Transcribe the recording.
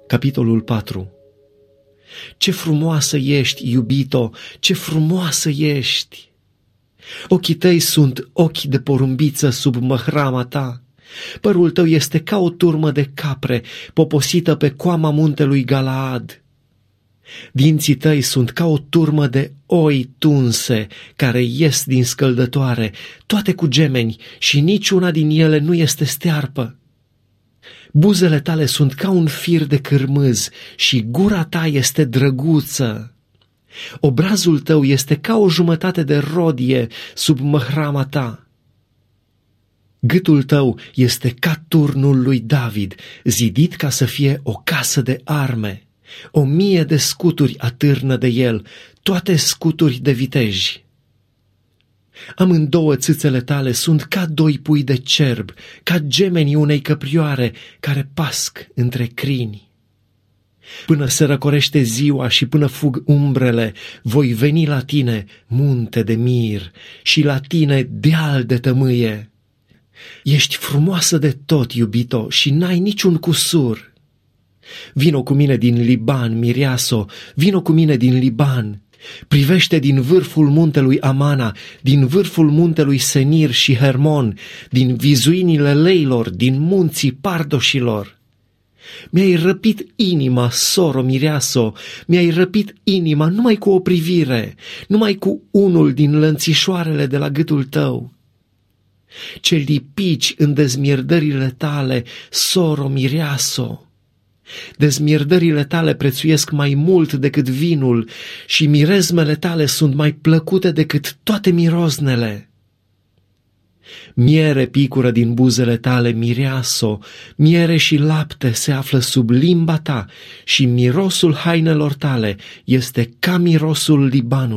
Capitolul 4. Ce frumoasă ești, iubito, ce frumoasă ești! Ochii tăi sunt ochi de porumbiță sub măhrama ta. Părul tău este ca o turmă de capre poposită pe coama muntelui Galaad. Dinții tăi sunt ca o turmă de oi tunse care ies din scăldătoare, toate cu gemeni, și niciuna din ele nu este stearpă. Buzele tale sunt ca un fir de cârmâz și gura ta este drăguță. Obrazul tău este ca o jumătate de rodie sub măhrama ta. Gâtul tău este ca turnul lui David, zidit ca să fie o casă de arme. 1000 de scuturi atârnă de el, toate scuturi de viteji. Amândouă țâțele tale sunt ca 2 pui de cerb, ca gemenii unei căprioare care pasc între crini. Până se răcorește ziua și până fug umbrele, voi veni la tine, munte de mir, și la tine, deal de tămâie. Ești frumoasă de tot, iubito, și n-ai niciun cusur. Vino cu mine din Liban, mireaso, vino cu mine din Liban. Privește din vârful muntelui Amana, din vârful muntelui Senir și Hermon, din vizuinile leilor, din munții pardoșilor. Mi-ai răpit inima, soro mireaso, mi-ai răpit inima numai cu o privire, numai cu unul din lănțișoarele de la gâtul tău. Ce lipici în dezmierdările tale, soro mireaso! Dezmierdările tale prețuiesc mai mult decât vinul și mirezmele tale sunt mai plăcute decât toate miroznele. Miere picură din buzele tale, mireaso, miere și lapte se află sub limba ta și mirosul hainelor tale este ca mirosul Libanului.